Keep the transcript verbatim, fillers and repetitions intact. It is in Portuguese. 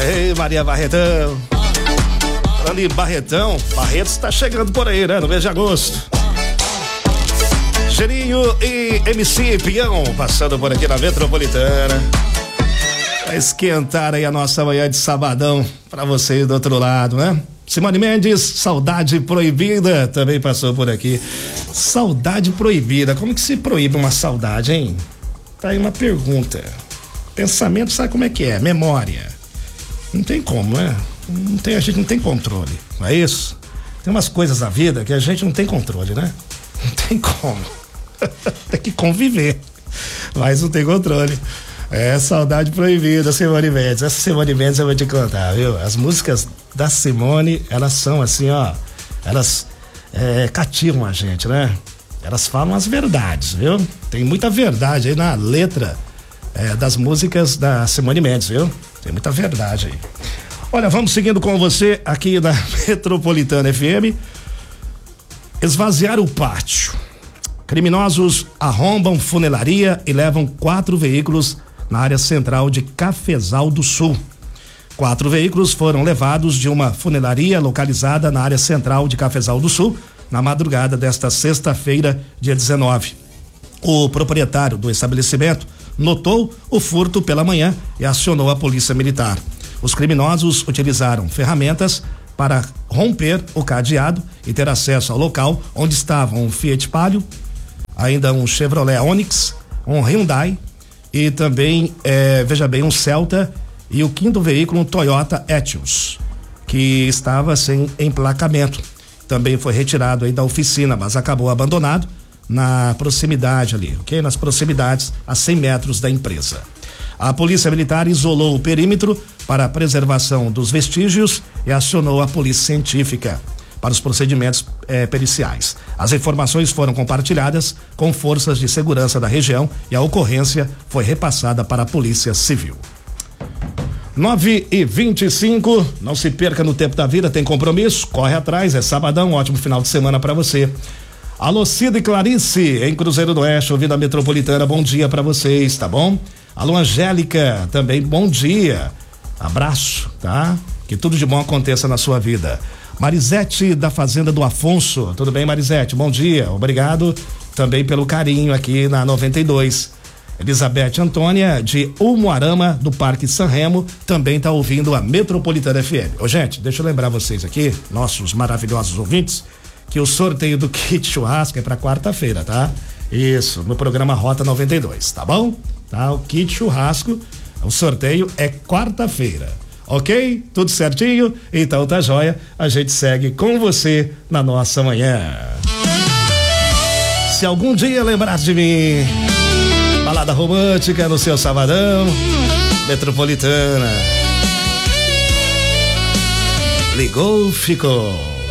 Ei, Maria Barretão. Falando em Barretão, Barretos tá chegando por aí, né? No mês de agosto. Geninho e M C Pião passando por aqui na Metropolitana. Pra esquentar aí a nossa manhã de sabadão pra vocês do outro lado, né? Simone Mendes, Saudade Proibida, também passou por aqui. Saudade proibida, como que se proíbe uma saudade, hein? Tá aí uma pergunta. Pensamento, sabe como é que é? Memória. Não tem como, né? Não tem, a gente não tem controle, não é isso? Tem umas coisas na vida que a gente não tem controle, né? Não tem como. Tem que conviver, mas não tem controle. É Saudade Proibida, Simone Mendes. Essa Simone Mendes eu vou te contar, viu? As músicas da Simone, elas são assim, ó, elas é, cativam a gente, né? Elas falam as verdades, viu? Tem muita verdade aí na letra é, das músicas da Simone Mendes, viu? Tem muita verdade aí. Olha, vamos seguindo com você aqui na Metropolitana F M. Esvaziar o pátio. Criminosos arrombam funelaria e levam quatro veículos na área central de Cafezal do Sul. Quatro veículos foram levados de uma funelaria localizada na área central de Cafezal do Sul na madrugada desta sexta-feira, dia dezenove. O proprietário do estabelecimento notou o furto pela manhã e acionou a polícia militar. Os criminosos utilizaram ferramentas para romper o cadeado e ter acesso ao local onde estavam um Fiat Palio, ainda um Chevrolet Onix, um Hyundai e também, eh, veja bem, um Celta e o quinto veículo, um Toyota Etios, que estava sem emplacamento. Também foi retirado aí da oficina, mas acabou abandonado na proximidade ali, ok? Nas proximidades a cem metros da empresa. A polícia militar isolou o perímetro para a preservação dos vestígios e acionou a polícia científica para os procedimentos eh, periciais. As informações foram compartilhadas com forças de segurança da região e a ocorrência foi repassada para a Polícia Civil. nove e vinte e cinco, não se perca no tempo da vida, tem compromisso, corre atrás, é sabadão, ótimo final de semana para você. Alô, Cida e Clarice, em Cruzeiro do Oeste, ouvindo a Metropolitana, bom dia para vocês, tá bom? Alô, Angélica, também bom dia, abraço, tá? Que tudo de bom aconteça na sua vida. Marisete da Fazenda do Afonso, tudo bem, Marisete? Bom dia, obrigado também pelo carinho aqui na noventa e dois. Elizabeth Antônia de Umuarama do Parque San Remo também tá ouvindo a Metropolitana F M. Ô, gente, deixa eu lembrar vocês aqui, nossos maravilhosos ouvintes, que o sorteio do kit churrasco é para quarta-feira, tá? Isso, no programa Rota noventa e dois, tá bom? Tá, o kit churrasco, o sorteio é quarta-feira. Ok? Tudo certinho? Então tá joia. A gente segue com você na nossa manhã. Se algum dia lembrar de mim, balada romântica no seu sabadão, Metropolitana. Ligou, ficou.